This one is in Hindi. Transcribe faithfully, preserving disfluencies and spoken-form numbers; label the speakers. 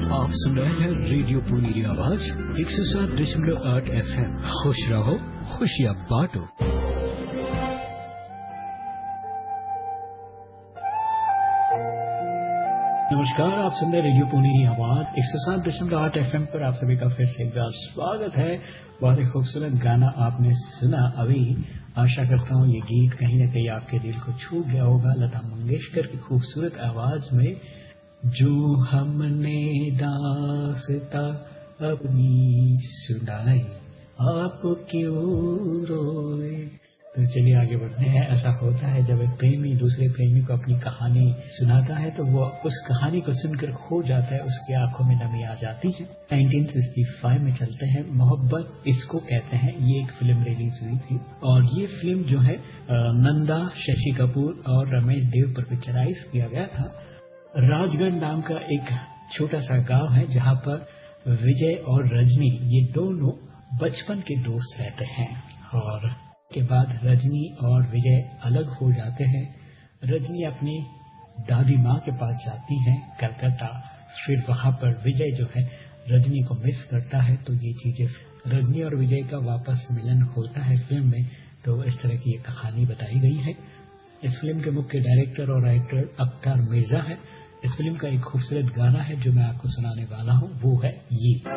Speaker 1: आप सुन रहे हैं रेडियो पुनीरी आवाज एक सौ सात दशमलव आठ एफ एम। खुश रहो, खुशियाँ बांटो। नमस्कार, आप सुन रहे रेडियो पुनीरी आवाज एक सौ सात दशमलव आठ एफ एम पर आप सभी का फिर से एक बार स्वागत है। बहुत ही खूबसूरत गाना आपने सुना अभी। आशा करता हूँ ये गीत कहीं न कहीं आपके दिल को छू गया होगा। लता मंगेशकर की खूबसूरत आवाज में जो हमने दास्तां अपनी सुनाई, आप क्यों रोए। तो चलिए आगे बढ़ते हैं। ऐसा होता है जब एक प्रेमी दूसरे प्रेमी को अपनी कहानी सुनाता है तो वो उस कहानी को सुनकर खो जाता है, उसकी आंखों में नमी आ जाती है। उन्नीस सौ पैंसठ में चलते हैं, मोहब्बत इसको कहते हैं। ये एक फिल्म रिलीज हुई थी और ये फिल्म जो है नंदा, शशि कपूर और रमेश देव पर पिक्चराइज किया गया था। राजगढ़ नाम का एक छोटा सा गांव है जहां पर विजय और रजनी ये दोनों बचपन के दोस्त रहते हैं और के बाद रजनी और विजय अलग हो जाते हैं। रजनी अपनी दादी माँ के पास जाती हैं कलकत्ता। फिर वहां पर विजय जो है रजनी को मिस करता है। तो ये चीजें रजनी और विजय का वापस मिलन होता है फिल्म में। तो इस तरह की ये कहानी बताई गई है। इस फिल्म के मुख्य डायरेक्टर और राइटर अख्तर मिर्जा है। इस फिल्म का एक खूबसूरत गाना है जो मैं आपको सुनाने वाला हूँ, वो है ये।